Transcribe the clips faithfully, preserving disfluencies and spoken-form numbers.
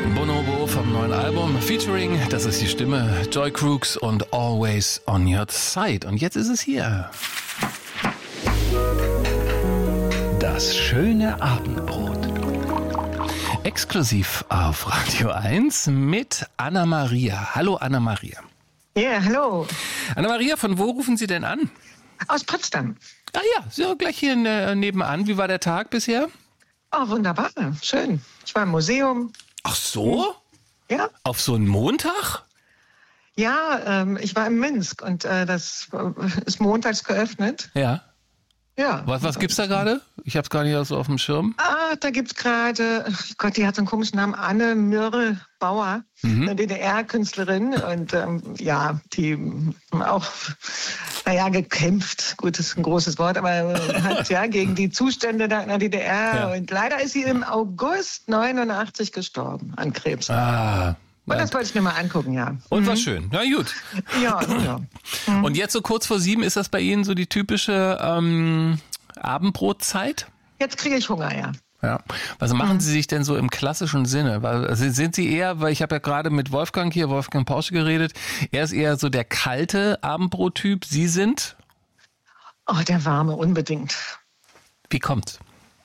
Bonobo vom neuen Album Featuring, das ist die Stimme, Joy Crooks und Always on Your Side. Und jetzt ist es hier. Das schöne Abendbrot. Exklusiv auf Radio eins mit Anna-Maria. Hallo Anna-Maria. Ja, hallo. Anna-Maria, von wo rufen Sie denn an? Aus Potsdam. Ah ja, so gleich hier äh, nebenan. Wie war der Tag bisher? Oh, wunderbar. Schön. Ich war im Museum. Ach so? Ja. Auf so einen Montag? Ja, ähm, ich war in Minsk und äh, das ist montags geöffnet. Ja. Ja. Was, was gibt's da gerade? Ich habe es gar nicht so auf dem Schirm. Ah, da gibt's gerade, Gott, die hat so einen komischen Namen, Anne Mirre Bauer, Mhm. eine D D R-Künstlerin und ähm, ja, die auch, naja, gekämpft, gut, das ist ein großes Wort, aber hat ja gegen die Zustände da in der D D R Ja. und leider ist sie im August neunundachtzig gestorben an Krebs. Ah. Und das wollte ich mir mal angucken, ja. Und war schön. Na gut. Ja, ja. Und jetzt so kurz vor sieben, ist das bei Ihnen so die typische ähm, Abendbrotzeit? Jetzt kriege ich Hunger, ja. Ja. Was machen Sie sich denn so im klassischen Sinne? Weil, also sind Sie eher, weil ich habe ja gerade mit Wolfgang hier, Wolfgang Porsche geredet, er ist eher so der kalte Abendbrottyp. Sie sind? Oh, der Warme, unbedingt. Wie kommt's?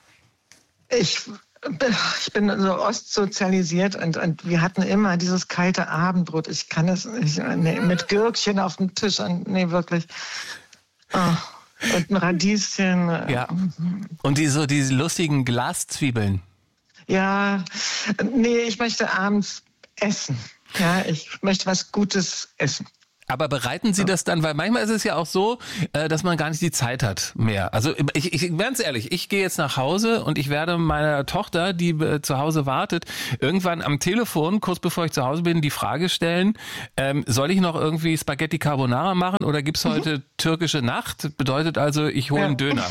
Ich, ich bin so ostsozialisiert und, und wir hatten immer dieses kalte Abendbrot. Ich kann es nicht, nee, mit Gürkchen auf dem Tisch. Und, nee, wirklich. Oh, und ein Radieschen. Ja. Und die so diese lustigen Glaszwiebeln. Ja, nee, ich möchte abends essen. Ja, ich möchte was Gutes essen. Aber bereiten Sie das dann, weil manchmal ist es ja auch so, äh, dass man gar nicht die Zeit hat mehr. Also ich, ich ganz ehrlich, ich gehe jetzt nach Hause und ich werde meiner Tochter, die äh, zu Hause wartet, irgendwann am Telefon, kurz bevor ich zu Hause bin, die Frage stellen, ähm, soll ich noch irgendwie Spaghetti Carbonara machen oder gibt's heute türkische Nacht? Bedeutet also, ich hole einen Ja. Döner.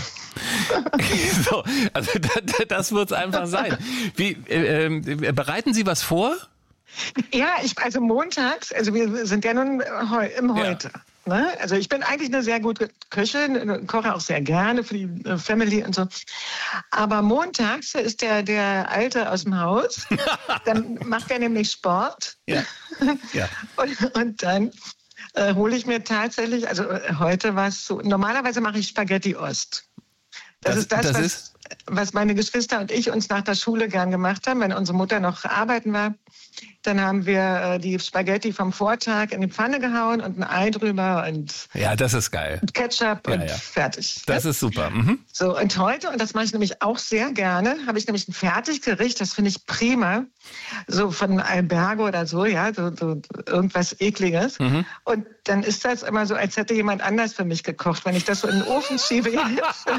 So, also das, das wird's einfach sein. Wie äh, äh, bereiten Sie was vor? Ja, ich, also montags, also wir sind ja nun heu, im Heute. Ja. Ne? Also ich bin eigentlich eine sehr gute Köchin, koche auch sehr gerne für die äh, Family und so. Aber montags ist der, der Alte aus dem Haus, dann macht er nämlich Sport. Ja. Ja. Und, und dann äh, hole ich mir tatsächlich, also äh, heute war es so, normalerweise mache ich Spaghetti Ost. Das, Das- ist das, das was, ist? was meine Geschwister und ich uns nach der Schule gern gemacht haben, wenn unsere Mutter noch arbeiten war. Dann haben wir äh, die Spaghetti vom Vortag in die Pfanne gehauen und ein Ei drüber und Ja, das ist geil. Ketchup Ja, und ja. fertig. Das ist super. Mhm. So, und heute, und das mache ich nämlich auch sehr gerne, habe ich nämlich ein Fertiggericht, das finde ich prima, so von Albergo oder so, ja, so, so irgendwas Ekliges. Mhm. Und dann ist das immer so, als hätte jemand anders für mich gekocht, wenn ich das so in den Ofen schiebe. Ja.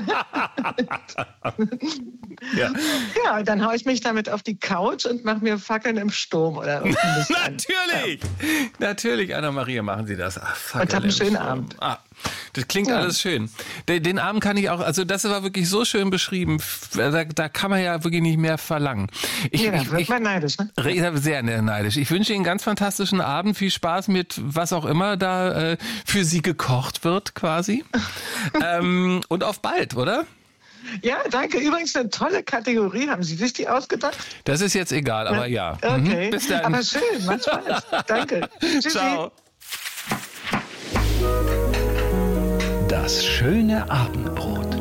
Ja, dann haue ich mich damit auf die Couch und mache mir Fackeln im Sturm oder irgendwas. Natürlich, natürlich, Anna-Maria, machen Sie das. Ach, fuck, Und hab einen Alter. schönen Abend. Ah, das klingt Ja. alles schön. Den, den Abend kann ich auch, also das war wirklich so schön beschrieben, da, da kann man ja wirklich nicht mehr verlangen. Ich, Ja, ich, wird ich, man neidisch, ne? Re- Sehr neidisch. Ich wünsche Ihnen einen ganz fantastischen Abend, viel Spaß mit was auch immer da äh, für Sie gekocht wird quasi. ähm, und auf bald, oder? Ja, danke. Übrigens eine tolle Kategorie. Haben Sie sich die ausgedacht? Das ist jetzt egal, aber ja. Okay. Mhm. Bis dann. Aber schön, macht Spaß. Danke. Tschüssi. Ciao. Das schöne Abendbrot.